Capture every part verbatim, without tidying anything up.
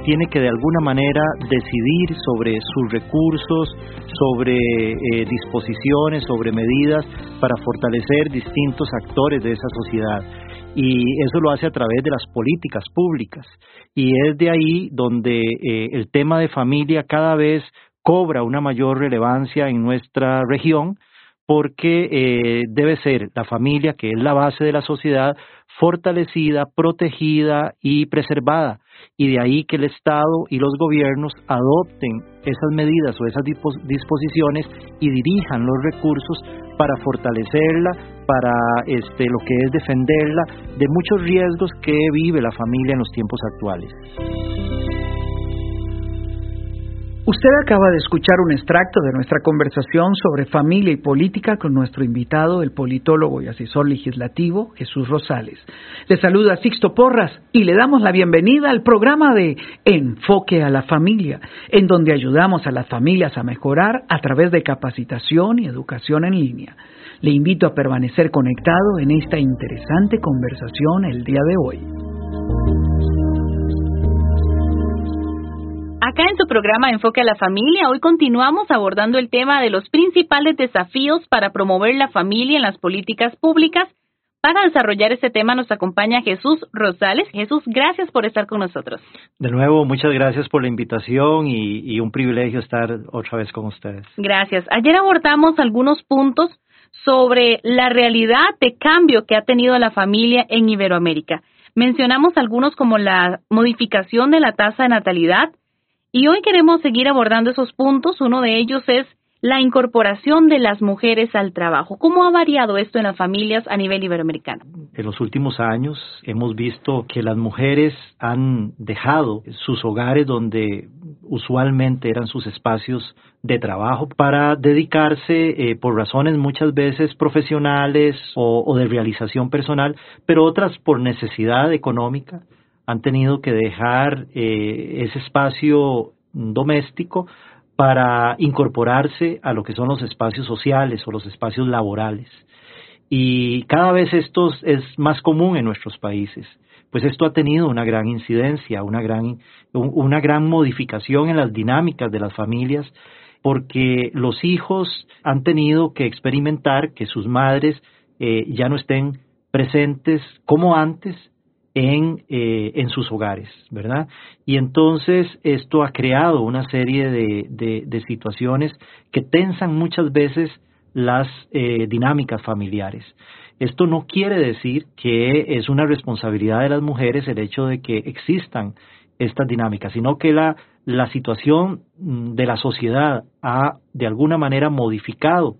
tiene que de alguna manera decidir sobre sus recursos, sobre eh, disposiciones, sobre medidas para fortalecer distintos actores de esa sociedad. Y eso lo hace a través de las políticas públicas. Y es de ahí donde eh, el tema de familia cada vez cobra una mayor relevancia en nuestra región, porque eh, debe ser la familia, que es la base de la sociedad, fortalecida, protegida y preservada. Y de ahí que el Estado y los gobiernos adopten esas medidas o esas disposiciones y dirijan los recursos para fortalecerla, para este, lo que es defenderla de muchos riesgos que vive la familia en los tiempos actuales. Usted acaba de escuchar un extracto de nuestra conversación sobre familia y política con nuestro invitado, el politólogo y asesor legislativo Jesús Rosales. Le saluda Sixto Porras y le damos la bienvenida al programa de Enfoque a la Familia, en donde ayudamos a las familias a mejorar a través de capacitación y educación en línea. Le invito a permanecer conectado en esta interesante conversación el día de hoy. Acá en su programa Enfoque a la Familia, hoy continuamos abordando el tema de los principales desafíos para promover la familia en las políticas públicas. Para desarrollar este tema nos acompaña Jesús Rosales. Jesús, gracias por estar con nosotros. De nuevo, muchas gracias por la invitación y, y un privilegio estar otra vez con ustedes. Gracias. Ayer abordamos algunos puntos sobre la realidad de cambio que ha tenido la familia en Iberoamérica. Mencionamos algunos como la modificación de la tasa de natalidad, y hoy queremos seguir abordando esos puntos. Uno de ellos es la incorporación de las mujeres al trabajo. ¿Cómo ha variado esto en las familias a nivel iberoamericano? En los últimos años hemos visto que las mujeres han dejado sus hogares donde usualmente eran sus espacios de trabajo para dedicarse eh, por razones muchas veces profesionales o, o de realización personal, pero otras por necesidad económica. Han tenido que dejar eh, ese espacio doméstico para incorporarse a lo que son los espacios sociales o los espacios laborales. Y cada vez esto es más común en nuestros países, pues esto ha tenido una gran incidencia, una gran, una gran modificación en las dinámicas de las familias, porque los hijos han tenido que experimentar que sus madres eh, ya no estén presentes como antes, En, eh, en sus hogares, ¿verdad? Y entonces esto ha creado una serie de, de, de situaciones que tensan muchas veces las eh, dinámicas familiares. Esto no quiere decir que es una responsabilidad de las mujeres el hecho de que existan estas dinámicas, sino que la, la situación de la sociedad ha de alguna manera modificado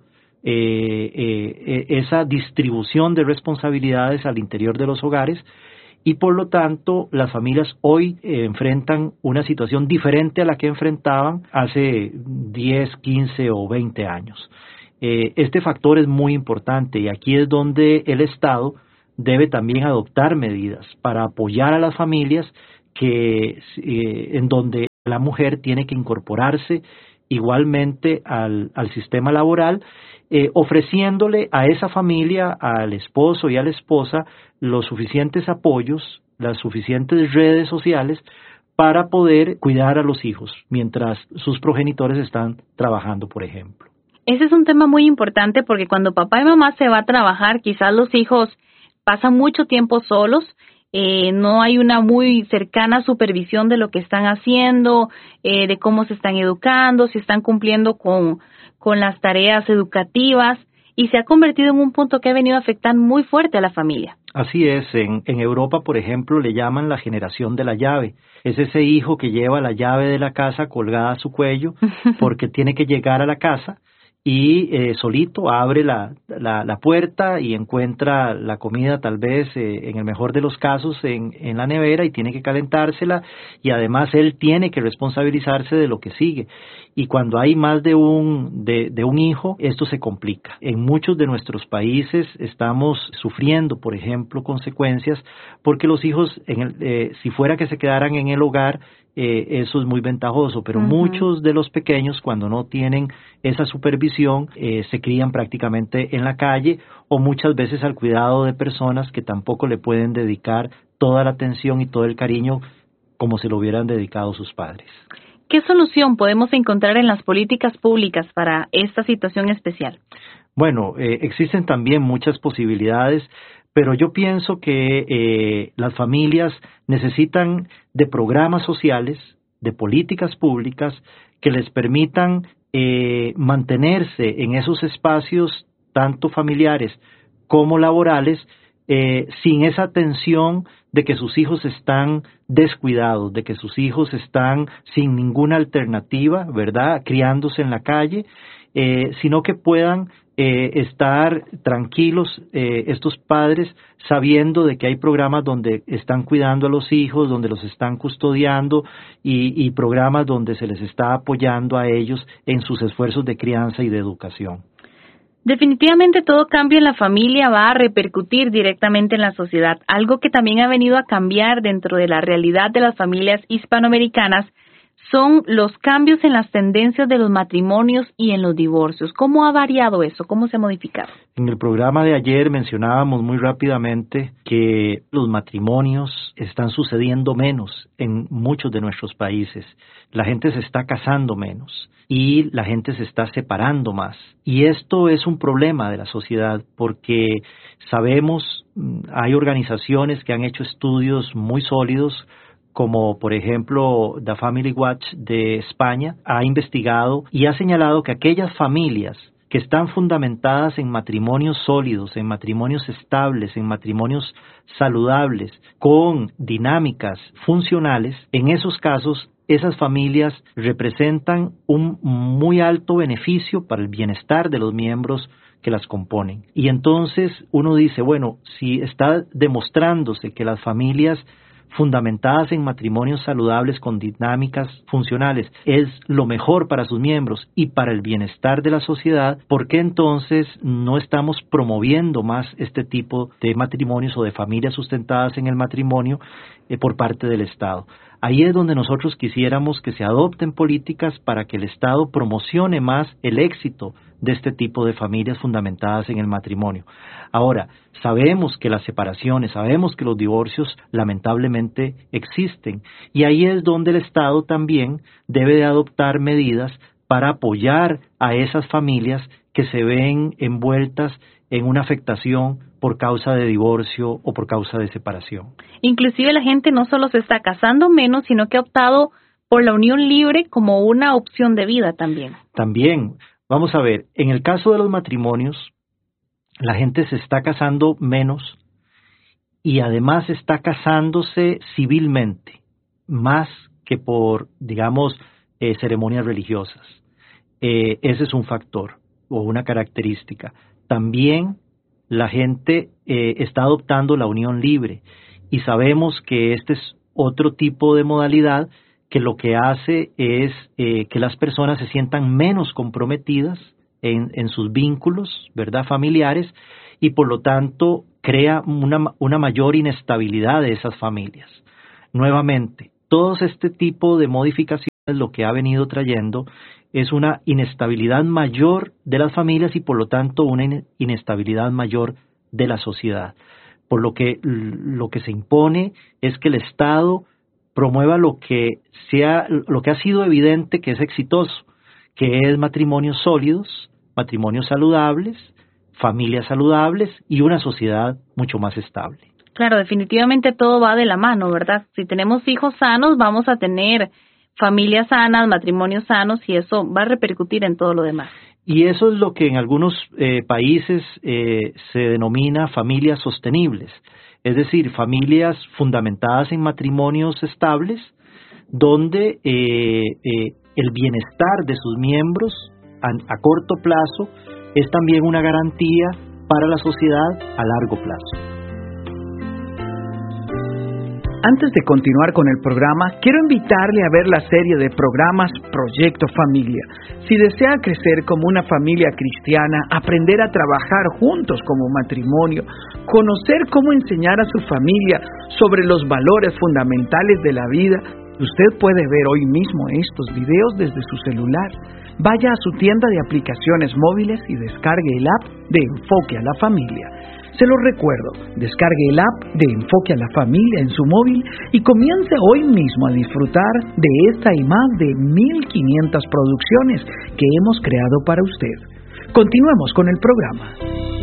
eh, eh, esa distribución de responsabilidades al interior de los hogares. Y por lo tanto, las familias hoy eh, enfrentan una situación diferente a la que enfrentaban hace diez, quince o veinte años. Eh, este factor es muy importante y aquí es donde el Estado debe también adoptar medidas para apoyar a las familias que, eh, en donde la mujer tiene que incorporarse igualmente al, al sistema laboral, eh, ofreciéndole a esa familia, al esposo y a la esposa, los suficientes apoyos, las suficientes redes sociales para poder cuidar a los hijos mientras sus progenitores están trabajando, por ejemplo. Ese es un tema muy importante porque cuando papá y mamá se va a trabajar, quizás los hijos pasan mucho tiempo solos. Eh, no hay una muy cercana supervisión de lo que están haciendo, eh, de cómo se están educando, si están cumpliendo con, con las tareas educativas, y se ha convertido en un punto que ha venido a afectar muy fuerte a la familia. Así es, en, en Europa, por ejemplo, le llaman la generación de la llave. Es ese hijo que lleva la llave de la casa colgada a su cuello porque tiene que llegar a la casa y eh, solito abre la, la, la puerta y encuentra la comida tal vez eh, en el mejor de los casos en, en la nevera y tiene que calentársela y además él tiene que responsabilizarse de lo que sigue. Y cuando hay más de un, de, de un hijo, esto se complica. En muchos de nuestros países estamos sufriendo, por ejemplo, consecuencias porque los hijos, en el, eh, si fuera que se quedaran en el hogar, Eh, eso es muy ventajoso, pero uh-huh. muchos de los pequeños cuando no tienen esa supervisión eh, se crían prácticamente en la calle o muchas veces al cuidado de personas que tampoco le pueden dedicar toda la atención y todo el cariño como se lo hubieran dedicado sus padres. ¿Qué solución podemos encontrar en las políticas públicas para esta situación especial? Bueno, eh, existen también muchas posibilidades, pero yo pienso que eh, las familias necesitan de programas sociales, de políticas públicas que les permitan eh, mantenerse en esos espacios, tanto familiares como laborales, eh, sin esa tensión de que sus hijos están descuidados, de que sus hijos están sin ninguna alternativa, ¿verdad?, criándose en la calle, eh, sino que puedan eh, estar tranquilos eh, estos padres sabiendo de que hay programas donde están cuidando a los hijos, donde los están custodiando y, y programas donde se les está apoyando a ellos en sus esfuerzos de crianza y de educación. Definitivamente todo cambio en la familia va a repercutir directamente en la sociedad, algo que también ha venido a cambiar dentro de la realidad de las familias hispanoamericanas son los cambios en las tendencias de los matrimonios y en los divorcios. ¿Cómo ha variado eso? ¿Cómo se ha modificado? En el programa de ayer mencionábamos muy rápidamente que los matrimonios están sucediendo menos en muchos de nuestros países. La gente se está casando menos y la gente se está separando más. Y esto es un problema de la sociedad porque sabemos, hay organizaciones que han hecho estudios muy sólidos, como por ejemplo The Family Watch de España, ha investigado y ha señalado que aquellas familias que están fundamentadas en matrimonios sólidos, en matrimonios estables, en matrimonios saludables, con dinámicas funcionales, en esos casos, esas familias representan un muy alto beneficio para el bienestar de los miembros que las componen. Y entonces uno dice, bueno, si está demostrándose que las familias fundamentadas en matrimonios saludables con dinámicas funcionales es lo mejor para sus miembros y para el bienestar de la sociedad, ¿por qué entonces no estamos promoviendo más este tipo de matrimonios o de familias sustentadas en el matrimonio eh, por parte del Estado? Ahí es donde nosotros quisiéramos que se adopten políticas para que el Estado promocione más el éxito de este tipo de familias fundamentadas en el matrimonio. Ahora, sabemos que las separaciones, sabemos que los divorcios lamentablemente existen y ahí es donde el Estado también debe de adoptar medidas para apoyar a esas familias que se ven envueltas en una afectación por causa de divorcio o por causa de separación. Inclusive la gente no solo se está casando menos, sino que ha optado por la unión libre como una opción de vida también. También, vamos a ver, en el caso de los matrimonios, la gente se está casando menos y además está casándose civilmente, más que por, digamos, eh, ceremonias religiosas. Eh, ese es un factor o una característica. También la gente eh, está adoptando la unión libre y sabemos que este es otro tipo de modalidad que lo que hace es eh, que las personas se sientan menos comprometidas en, en sus vínculos, ¿verdad?, familiares, y por lo tanto crea una, una mayor inestabilidad de esas familias. Nuevamente, todo este tipo de modificaciones lo que ha venido trayendo es una inestabilidad mayor de las familias y por lo tanto una inestabilidad mayor de la sociedad. Por lo que lo que se impone es que el Estado promueva lo que sea, lo que ha sido evidente que es exitoso, que es matrimonios sólidos, matrimonios saludables, familias saludables y una sociedad mucho más estable. Claro, definitivamente todo va de la mano, ¿verdad? Si tenemos hijos sanos, vamos a tener familias sanas, matrimonios sanos y eso va a repercutir en todo lo demás. Y eso es lo que en algunos eh, países eh, se denomina familias sostenibles, es decir, familias fundamentadas en matrimonios estables, donde eh, eh, el bienestar de sus miembros a, a corto plazo es también una garantía para la sociedad a largo plazo. Antes de continuar con el programa, quiero invitarle a ver la serie de programas Proyecto Familia. Si desea crecer como una familia cristiana, aprender a trabajar juntos como matrimonio, conocer cómo enseñar a su familia sobre los valores fundamentales de la vida, usted puede ver hoy mismo estos videos desde su celular. Vaya a su tienda de aplicaciones móviles y descargue el app de Enfoque a la Familia. Se lo recuerdo, descargue el app de Enfoque a la Familia en su móvil y comience hoy mismo a disfrutar de esta y más de mil quinientas producciones que hemos creado para usted. Continuemos con el programa.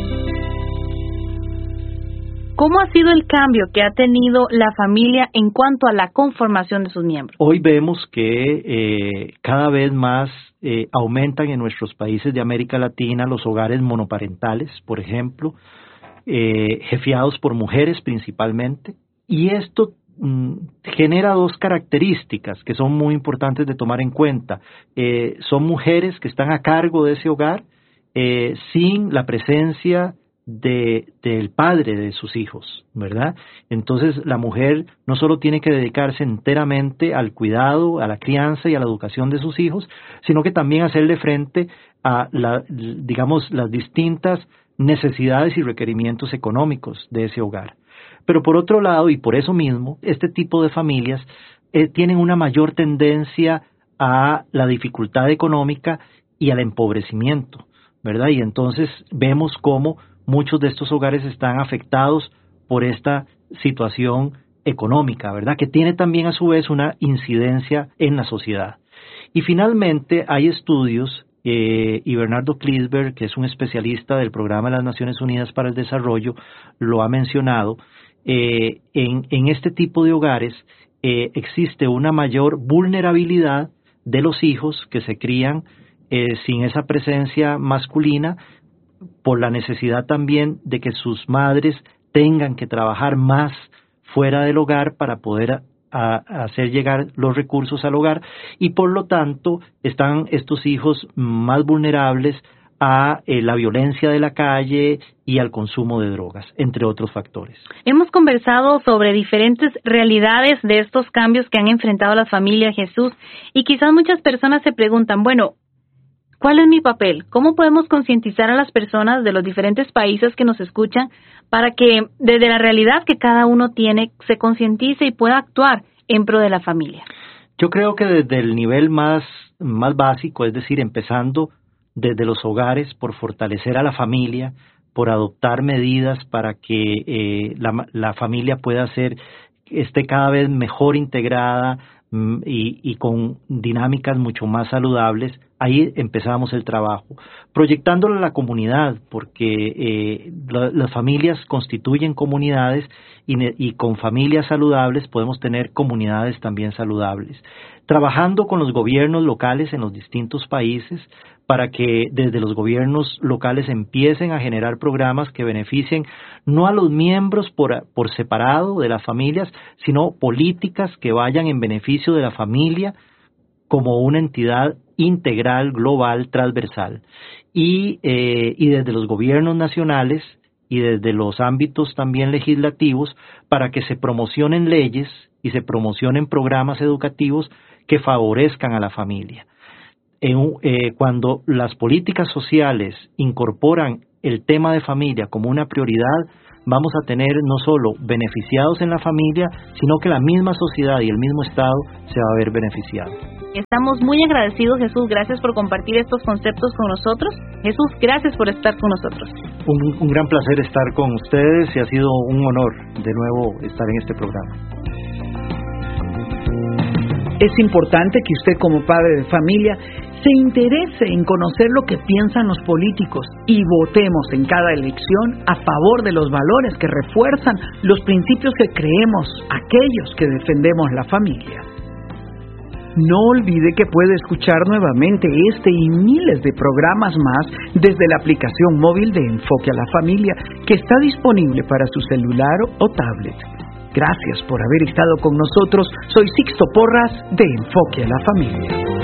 ¿Cómo ha sido el cambio que ha tenido la familia en cuanto a la conformación de sus miembros? Hoy vemos que eh, cada vez más eh, aumentan en nuestros países de América Latina los hogares monoparentales, por ejemplo, eh, jefiados por mujeres principalmente, y esto mm, genera dos características que son muy importantes de tomar en cuenta. Eh, son mujeres que están a cargo de ese hogar eh, sin la presencia de del padre de sus hijos, ¿verdad? Entonces la mujer no solo tiene que dedicarse enteramente al cuidado, a la crianza y a la educación de sus hijos, sino que también hacerle frente a la, digamos, las distintas necesidades y requerimientos económicos de ese hogar. Pero por otro lado, y por eso mismo, este tipo de familias eh, tienen una mayor tendencia a la dificultad económica y al empobrecimiento, ¿verdad? Y entonces vemos cómo muchos de estos hogares están afectados por esta situación económica, ¿verdad? Que tiene también a su vez una incidencia en la sociedad. Y finalmente hay estudios, eh, y Bernardo Kliesberg, que es un especialista del Programa de las Naciones Unidas para el Desarrollo, lo ha mencionado, eh, en, en este tipo de hogares eh, existe una mayor vulnerabilidad de los hijos que se crían eh, sin esa presencia masculina, por la necesidad también de que sus madres tengan que trabajar más fuera del hogar para poder a, a hacer llegar los recursos al hogar, y por lo tanto están estos hijos más vulnerables a eh, la violencia de la calle y al consumo de drogas, entre otros factores. Hemos conversado sobre diferentes realidades de estos cambios que han enfrentado las familias, Jesús, y quizás muchas personas se preguntan, bueno, ¿cuál es mi papel? ¿Cómo podemos concientizar a las personas de los diferentes países que nos escuchan para que desde la realidad que cada uno tiene se concientice y pueda actuar en pro de la familia? Yo creo que desde el nivel más, más básico, es decir, empezando desde los hogares por fortalecer a la familia, por adoptar medidas para que eh, la, la familia pueda ser, esté cada vez mejor integrada, Y, y con dinámicas mucho más saludables, ahí empezamos el trabajo, proyectándolo a la comunidad, porque eh, la, las familias constituyen comunidades y, y con familias saludables podemos tener comunidades también saludables, trabajando con los gobiernos locales en los distintos países para que desde los gobiernos locales empiecen a generar programas que beneficien no a los miembros por, por separado de las familias, sino políticas que vayan en beneficio de la familia como una entidad integral, global, transversal. Y, eh, y desde los gobiernos nacionales y desde los ámbitos también legislativos para que se promocionen leyes y se promocionen programas educativos que favorezcan a la familia. En, eh, cuando las políticas sociales incorporan el tema de familia como una prioridad, vamos a tener no solo beneficiados en la familia, sino que la misma sociedad y el mismo Estado se va a ver beneficiado. Estamos muy agradecidos, Jesús. Gracias por compartir estos conceptos con nosotros. Jesús, gracias por estar con nosotros. Un, un gran placer estar con ustedes y ha sido un honor de nuevo estar en este programa. Es importante que usted como padre de familia se interese en conocer lo que piensan los políticos y votemos en cada elección a favor de los valores que refuerzan los principios que creemos aquellos que defendemos la familia. No olvide que puede escuchar nuevamente este y miles de programas más desde la aplicación móvil de Enfoque a la Familia, que está disponible para su celular o tablet. Gracias por haber estado con nosotros. Soy Sixto Porras de Enfoque a la Familia.